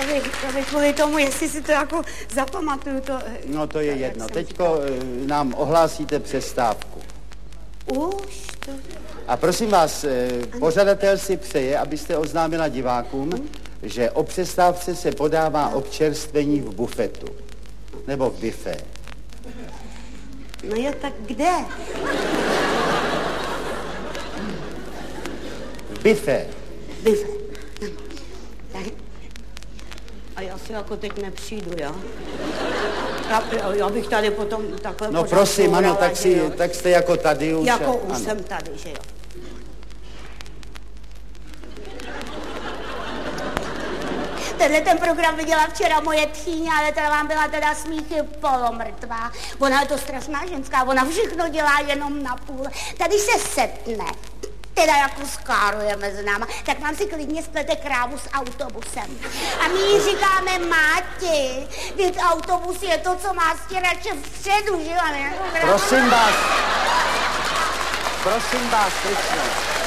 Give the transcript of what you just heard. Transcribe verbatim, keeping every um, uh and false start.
by, to by kvůli tomu, jestli si to jako zapamatuju, to... No to je jedno. Teďko nám ohlásíte přestávku. Už to... A prosím vás, pořadatel si přeje, abyste oznámila divákům, hmm? že o přestávce se podává občerstvení v bufetu. Nebo v bifé. No jo, tak kde? V bifé. Bifé. A já si jako teď nepřijdu, jo? Já, já bych tady potom takhle... No prosím, ano, tak, si, tak jste jako tady už. Jako a, už ano. jsem tady, že jo? Tenhle ten program viděla včera moje tchýně, ale teda vám byla teda smíchy polomrtvá. Ona je to strašná ženská, ona všechno dělá jenom na půl. Tady se setne, teda jako skáruje mezi náma, tak vám si klidně splete krávu s autobusem. A my jí říkáme, Máti, vždyť autobus je to, co má stěrače vpředu, že jo? Prosím vás, prosím vás, prosím.